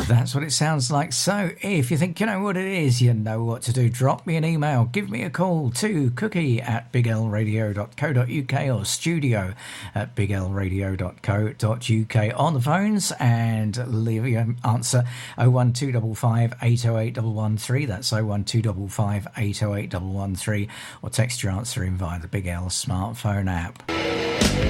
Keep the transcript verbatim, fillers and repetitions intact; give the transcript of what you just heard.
That's what it sounds like. So if you think you know what it is, you know what to do. Drop me an email, give me a call to cookie at big l radio dot co dot uk or studio at big l radio dot co dot uk on the phones, and leave your answer oh one two five five, eight oh eight one one three. That's oh one two five five, eight oh eight one one three, or text your answer in via the Big L smartphone app.